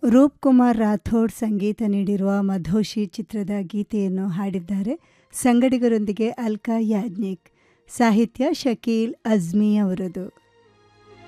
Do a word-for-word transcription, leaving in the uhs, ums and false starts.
ರೂಪ್ ಕುಮಾರ್ ರಾಥೋಡ್ ಸಂಗೀತ ನೀಡಿರುವ ಮಧೋಶಿ ಚಿತ್ರದ ಗೀತೆಯನ್ನು ಹಾಡಿದ್ದಾರೆ. ಸಂಗಡಿಗರೊಂದಿಗೆ ಅಲ್ಕಾ ಯಾಜ್ನಿಕ್, ಸಾಹಿತ್ಯ ಶಕೀಲ್ ಅಜ್ಮಿ ಅವರದು.